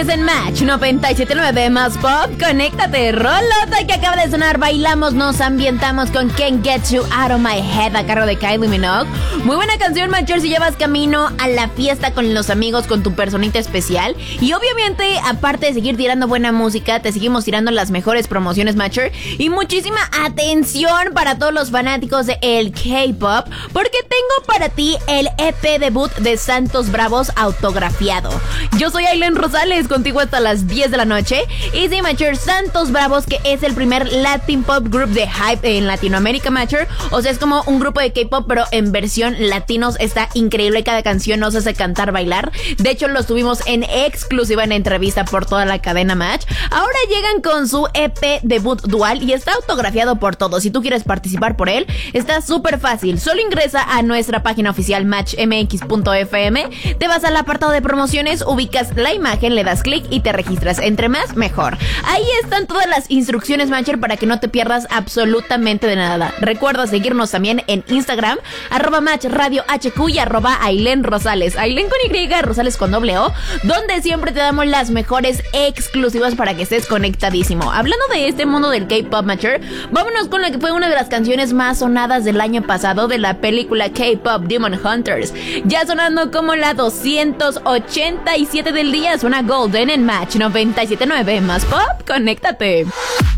Sigues en Match 97.9 más pop. Conéctate, rolota que acaba de sonar. Bailamos, nos ambientamos con Can't Get You Out of My Head a cargo de Kylie Minogue. Muy buena canción, Matcher, si llevas camino a la fiesta con los amigos, con tu personita especial. Y obviamente, aparte de seguir tirando buena música, te seguimos tirando las mejores promociones, Matcher. Y muchísima atención para todos los fanáticos del K-pop, porque tengo para ti el EP debut de Santos Bravos autografiado. Yo soy Aileen Rosales, contigo hasta las 10 de la noche. Y sí, Matcher, Santos Bravos, que es el primer Latin Pop Group de Hype en Latinoamérica, Matcher. O sea, es como un grupo de K-pop, pero en versión latinos. Está increíble, cada canción nos hace cantar, bailar. De hecho, los tuvimos en exclusiva en entrevista por toda la cadena Match. Ahora llegan con su EP debut dual y está autografiado por todos. Si tú quieres participar por él, está súper fácil. Solo ingresa a nuestra página oficial matchmx.fm, te vas al apartado de promociones, ubicas la imagen, le das clic y te registras. Entre más, mejor. Ahí están todas las instrucciones, Matcher, para que no te pierdas absolutamente de nada. Recuerda seguirnos también en Instagram, @matchradiohq y @Aileen Rosales. Aileen con Y, Rosales con O, donde siempre te damos las mejores exclusivas para que estés conectadísimo. Hablando de este mundo del K-pop, Matcher, vámonos con la que fue una de las canciones más sonadas del año pasado de la película K-pop Demon Hunters. Ya sonando como la 287 del día, suena Golden en Match 97.9 más pop. Conéctate.